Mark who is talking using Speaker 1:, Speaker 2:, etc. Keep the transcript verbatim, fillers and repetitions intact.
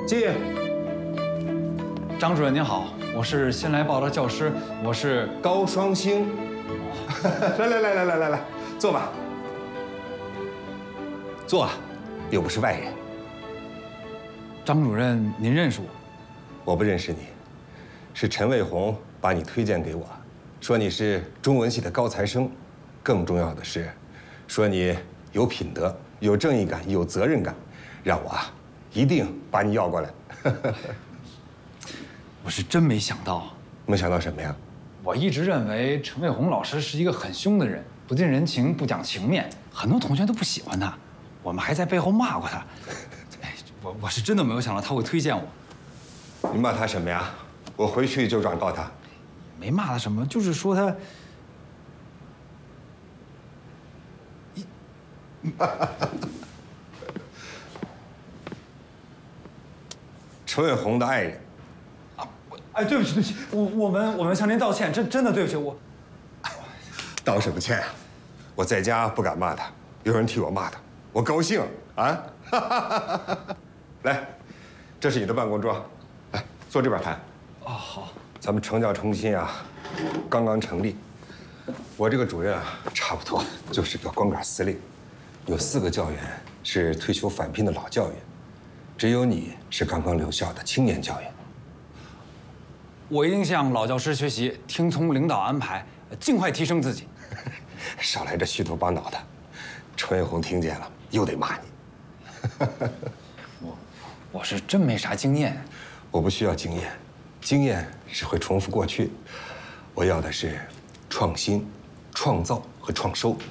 Speaker 1: 进。
Speaker 2: 张主任您好，我是新来报的教师，我是
Speaker 1: 高双星。来来来来来来来，坐吧。坐啊，又不是外人。
Speaker 2: 张主任，您认识我？
Speaker 1: 我不认识你，是陈卫红把你推荐给我，说你是中文系的高材生，更重要的是，说你有品德、有正义感、有责任感，让我啊一定把你要过来。
Speaker 2: 我是真没想到，
Speaker 1: 没想到什么呀？
Speaker 2: 我一直认为陈卫红老师是一个很凶的人，不近人情，不讲情面，很多同学都不喜欢他，我们还在背后骂过他。哎，我我是真的没有想到他会推荐我。
Speaker 1: 你骂他什么呀？我回去就转告他。
Speaker 2: 没骂他什么，就是说他。
Speaker 1: 陈卫红的爱人。
Speaker 2: 哎，对不起，对不起，我我们我们向您道歉，真真的对不起我。
Speaker 1: 道什么歉啊？我在家不敢骂他，有人替我骂他，我高兴啊！来，这是你的办公桌，来坐这边谈。
Speaker 2: 哦，好。
Speaker 1: 咱们成教中心啊，刚刚成立，我这个主任啊，差不多就是个光杆司令，有四个教员是退休返聘的老教员，只有你是刚刚留校的青年教员。
Speaker 2: 我一定向老教师学习，听从领导安排，尽快提升自己。
Speaker 1: 少来这虚头巴脑的，陈卫红听见了又得骂你。
Speaker 2: 我我是真没啥经验。
Speaker 1: 我不需要经验，经验是会重复过去的，我要的是创新、创造和创收。